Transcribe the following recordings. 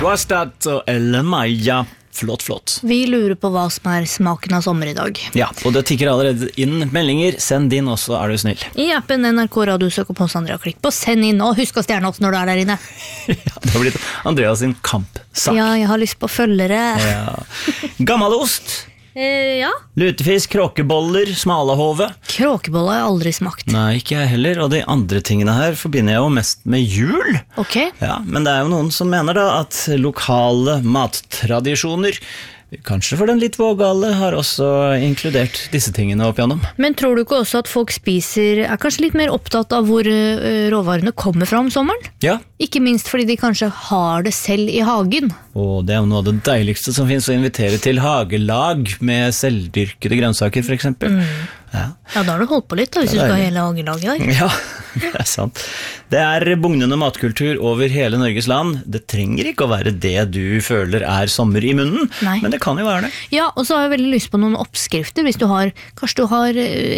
Rostat og Ellen Maja. Flott. Vi lurer på hva som smaken av sommer i dag. Ja, og det tikker allerede inn meldinger. Send din også, er du snill. I appen NRK Radio søker på Andrea, klikk på send inn, og husk å stjerne oss når du der inne. Ja, det har blitt Andreas sin kampsak. Ja, jeg har lyst på følgere. Ja. Gammalost. Ja. Lutefisk, kråkeboller, smalahove. Kråkeboller har jeg aldri smakt. Nei, ikke jeg heller, og de andre tingene her forbinder jeg jo mest med jul. Ok. Ja, men det er jo noen som mener da at lokale mattradisjoner, kanskje for den litt vågale, har også inkludert disse tingene opp igjennom. Men tror du ikke også at folk kanskje litt mer opptatt av hvor råvarene kommer fra om sommeren? Ja. Ikke minst fordi de kanskje har det selv i hagen. Og det er jo noe av det deiligste som finnes, å invitere til hagelag med selvdyrkede grønnsaker, for eksempel. Ja, da har du holdt på litt da, hvis du skal ha hele hagelaget der. Ja, det er sant. Det er bugnende matkultur over hele Norges land. Det trenger ikke å være det du føler sommer i munnen, Nei. Men det kan jo være det. Ja, og så har jeg veldig lyst på noen oppskrifter, hvis kanskje du har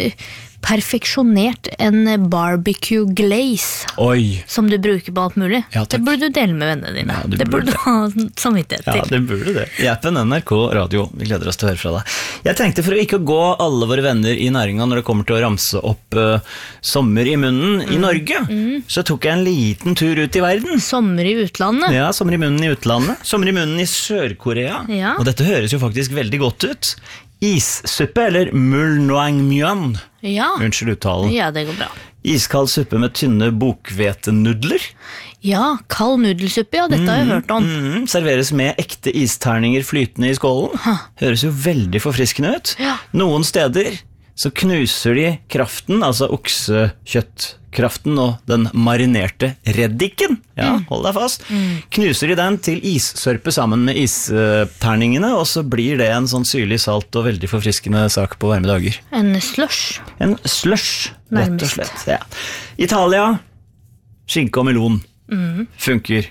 perfeksjonert en barbecue glaze. Oi. Som du bruker på alt mulig. Ja, det burde du dele med vennene dine. Ja, det burde du ha samvittighet til. Ja, det burde det. I appen NRK Radio. Vi gleder oss til å høre fra deg. Jeg tenkte for å ikke gå alle våre venner i næringen når det kommer til å ramse opp sommer i munnen i Norge, så tok jeg en liten tur ut i verden. Sommer i utlandet. Ja, sommer i munnen i utlandet. Sommer i munnen i Sør-Korea. Ja. Og dette høres jo faktisk veldig godt ut. Issuppe, eller mulnoangmyeon. Ja. Unnskyld uttalen. Ja, det går bra. Iskald suppe med tynne bokhvetenudler. Ja, kald nudelsuppe, ja, dette har jeg hørt om. Serveres med ekte isterninger flytende i skålen. Høres jo veldig forfriskende ut. Ja. Noen steder så knuser de kraften, altså oksekjøttkraften og den marinerte reddiken. Ja, hold deg fast. Knuser de den til issørpe sammen med isterningene, og så blir det en sånn syrlig salt og veldig forfriskende sak på varme dager. En slush. En slush, rett og slett. Ja. Italia, skinke og melon. Funker.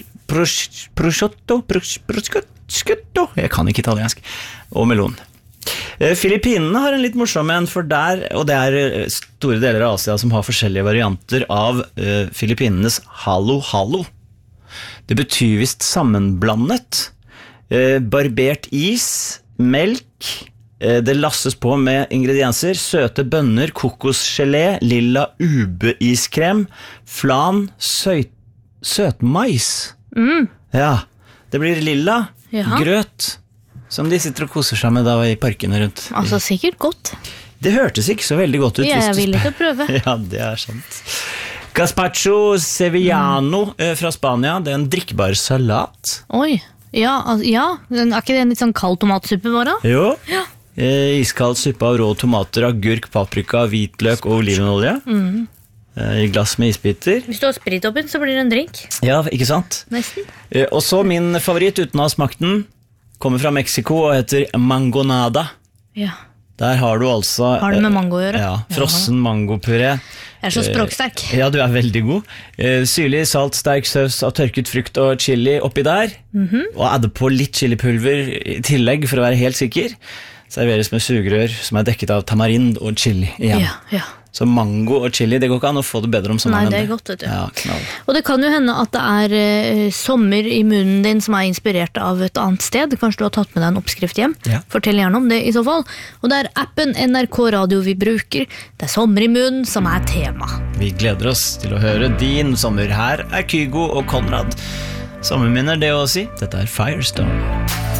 Prosciutto, jeg kan ikke italiensk. Og melon. Filippinene har en litt morsom en, for der, og det er store deler av Asia som har forskjellige varianter av Filippinenes halo-halo. Det betyr visst sammenblandet. Barbert is, melk, det lasses på med ingredienser, søte bønner, kokosgelé, lilla ubeiskrem, flan, søtmais. Ja, det blir lilla, grøt, som de sitter og koser seg med da i parkene rundt. Altså sikkert godt. Det hørtes ikke så veldig godt ut. Jeg vil ikke prøve. Ja, det er sant. Gazpacho sevillano fra Spania, det er en drikkbar salat. Oi, ja, er ikke det en litt sånn kald tomatsuppe bare? Jo, ja. Iskald suppe av rå tomater, agurk, paprika, hvitløk og olivenolje. I glass med isbiter. Hvis du har sprit oppi, så blir det en drink. Ja, ikke sant? Nesten. Og så min favoritt uten å ha smakt den, kommer fra Mexico og heter mangonada. Ja. Der har du altså... Har det med mango å gjøre? Ja, frossen mangopuré. Jeg er så språksterk. Ja, du er veldig god. Syrlig, salt, sterk saus av tørket frukt og chili oppi der. Og adde på litt chilipulver i tillegg for å være helt sikker. Serveres med sugerør som er dekket av tamarind og chili igjen. Ja. Så mango og chili, det går ikke an å få det bedre om sommeren. Nei, det er godt, vet du. Ja, knall. Og det kan jo hende at det er sommer i munnen din som er inspirert av et annet sted. Kanskje du har tatt med deg en oppskrift hjem. Ja. Fortell gjerne om det i så fall. Og det er appen NRK Radio vi bruker. Det er sommer i munnen som er tema. Vi gleder oss til å høre din sommer. Her er Kygo og Konrad. Sommerminner, det å si. Dette er Firestorm.